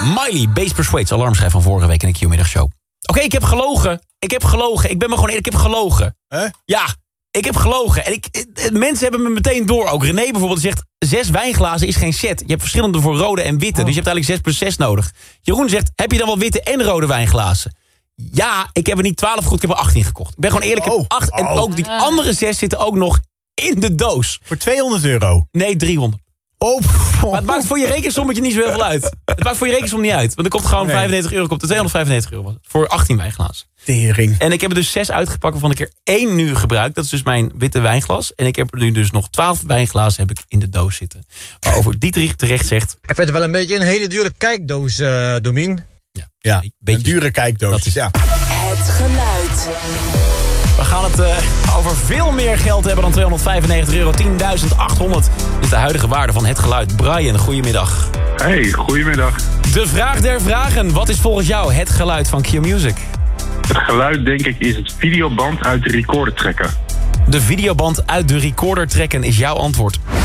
Miley, Base Persuades, alarmschijf van vorige week in de Q-middagshow. Oké, ik heb gelogen. Ik ben me gewoon eerlijk, ik heb gelogen. Ja, ik heb gelogen. En mensen hebben me meteen door. Ook René bijvoorbeeld zegt, 6 wijnglazen is geen set. Je hebt verschillende voor rode en witte. Dus je hebt eigenlijk 6 + 6 nodig. Jeroen zegt, heb je dan wel witte en rode wijnglazen? Ja, ik heb er niet 12 gekocht, ik heb er 18 gekocht. Ik ben gewoon eerlijk, ik heb 8. En ook die andere 6 zitten ook nog in de doos. Voor €200? Nee, 300. Maar het maakt voor je rekensommetje niet zo heel veel uit. Het maakt voor je rekensom niet uit. Want er komt gewoon €95, komt er €295 voor 18 wijnglazen. Tering. En ik heb er dus 6 uitgepakt, waarvan ik er 1 nu gebruik. Dat is dus mijn witte wijnglas. En ik heb er nu dus nog 12 wijnglazen heb ik in de doos zitten. Waarover Dietrich terecht zegt... Ik vind het wel een beetje een hele dure kijkdoos, Domien. Ja, een dure kijkdoos. Dat is, ja. Het geluid. We gaan het over veel meer geld hebben dan €295. 10.800 is de huidige waarde van het geluid. Brian, goedemiddag. Hey, goedemiddag. De vraag der vragen. Wat is volgens jou het geluid van Q-Music? Het geluid, denk ik, is het videoband uit de recorder trekken. De videoband uit de recorder trekken is jouw antwoord.